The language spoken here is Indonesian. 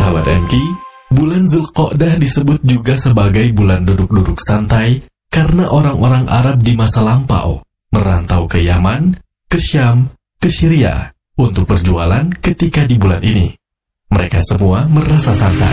Sahabat MK, bulan Zulqa'dah disebut juga sebagai bulan duduk-duduk santai karena orang-orang Arab di masa lampau merantau ke Yaman, ke Syam, ke Syria untuk berjualan ketika di bulan ini. Mereka semua merasa santai.